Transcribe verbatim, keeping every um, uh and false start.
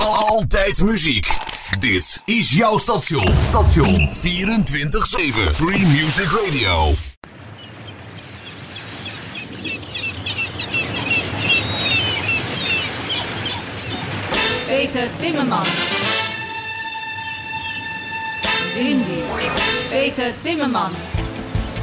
Altijd muziek. Dit is jouw station. Station vierentwintig zeven. Free Music Radio. Peter Timmerman. Cindy. Peter Timmerman.